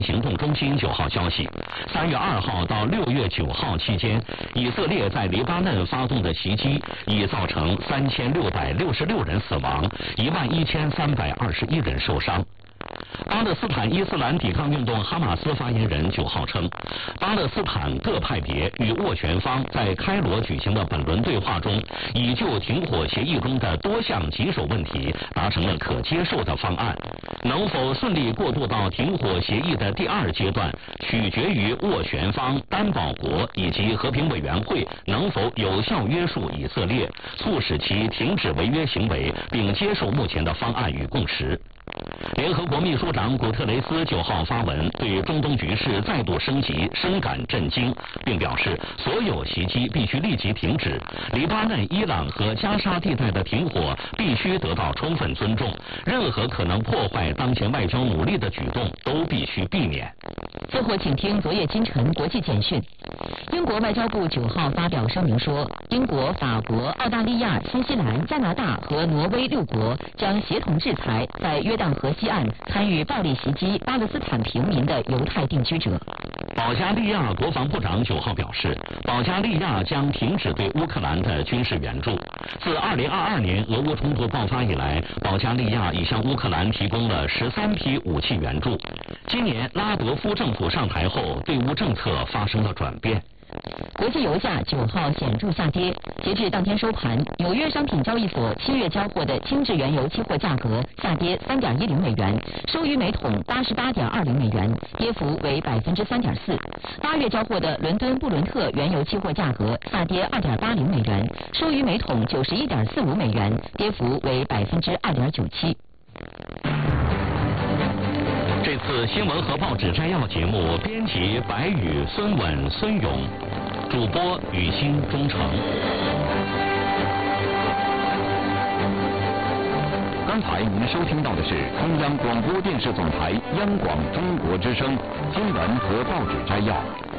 行动中心9号消息，3月2号到6月9号期间，以色列在黎巴嫩发动的袭击已造成3666人死亡，11321人受伤。巴勒斯坦伊斯兰抵抗运动哈马斯发言人9号称，巴勒斯坦各派别与斡旋方在开罗举行的本轮对话中，已就停火协议中的多项棘手问题达成了可接受的方案。能否顺利过渡到停火协议的第2阶段，取决于斡旋方、担保国以及和平委员会能否有效约束以色列，促使其停止违约行为，并接受目前的方案与共识。联合国秘书长古特雷斯9号发文，对中东局势再度升级深感震惊，并表示所有袭击必须立即停止，黎巴嫩、伊朗和加沙地带的停火必须得到充分尊重，任何可能破坏当前外交努力的举动都必须避免。 最后，请听昨夜今晨国际简讯。英国外交部9号发表声明说，英国、法国、澳大利亚、新西兰、加拿大和挪威6国将协同制裁在约旦河西岸参与暴力袭击巴勒斯坦平民的犹太定居者。 保加利亚国防部长9号表示，保加利亚将停止对乌克兰的军事援助。自2022年俄乌冲突爆发以来，保加利亚已向乌克兰提供了13批武器援助。今年拉德夫政府上台后，对乌政策发生了转变。 国际油价9号显著下跌，截至当天收盘，纽约商品交易所7月交货的轻质原油期货价格下跌3.10美元，收于每桶88.20美元，跌幅为3.4%。8月交货的伦敦布伦特原油期货价格下跌2.80美元，收于每桶91.45美元，跌幅为2.97%。 这次新闻和报纸摘要节目，编辑白宇、孙稳、孙勇，主播雨欣、钟诚。 刚才您收听到的是中央广播电视总台央广中国之声新闻和报纸摘要。